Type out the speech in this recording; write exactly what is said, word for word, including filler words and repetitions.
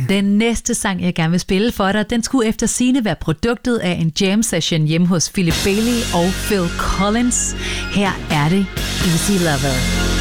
Den næste sang, jeg gerne vil spille for dig, den skulle efter sigende være produktet af en jam session hjemme hos Philip Bailey og Phil Collins. Her er det Easy Lover.